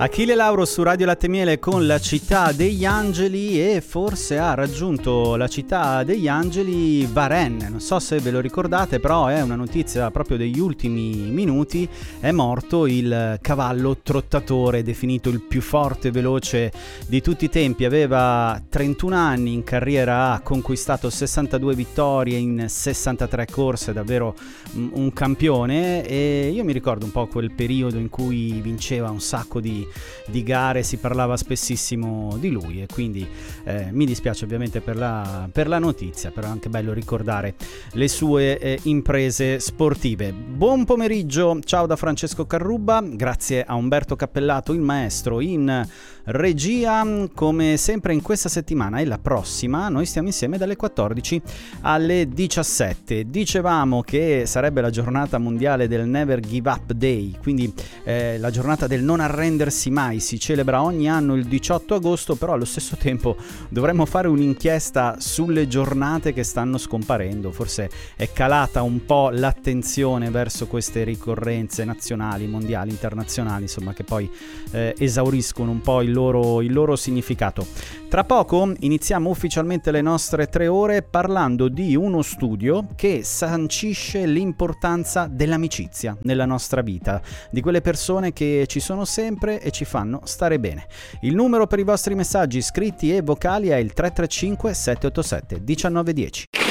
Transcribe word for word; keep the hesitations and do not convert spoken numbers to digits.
Achille Lauro su Radio Latte Miele con La Città degli Angeli, e forse ha raggiunto la Città degli Angeli Varenne. Non so se ve lo ricordate, però è una notizia proprio degli ultimi minuti. È morto il cavallo trottatore, definito il più forte e veloce di tutti i tempi. Aveva trentuno anni, in carriera ha conquistato sessantadue vittorie in sessantatré corse, davvero un campione. E io mi ricordo un po' quel periodo in cui vinceva un sacco di di gare, si parlava spessissimo di lui, e quindi eh, mi dispiace ovviamente per la, per la notizia, però è anche bello ricordare le sue eh, imprese sportive. Buon pomeriggio, ciao da Francesco Carrubba, grazie a Umberto Cappellato, il maestro in regia. Come sempre in questa settimana e la prossima noi stiamo insieme dalle quattordici alle diciassette. Dicevamo che sarebbe la giornata mondiale del Never Give Up Day, quindi eh, la giornata del non arrendersi mai. Si celebra ogni anno il diciotto agosto, però allo stesso tempo dovremmo fare un'inchiesta sulle giornate che stanno scomparendo. Forse è calata un po' l'attenzione verso queste ricorrenze nazionali, mondiali, internazionali, insomma, che poi eh, esauriscono un po' il loro, il loro significato. Tra poco iniziamo ufficialmente le nostre tre ore parlando di uno studio che sancisce l'importanza dell'amicizia nella nostra vita, di quelle persone che ci sono sempre e ci fanno stare bene. Il numero per i vostri messaggi scritti e vocali è il tre tre cinque sette otto sette uno nove uno zero.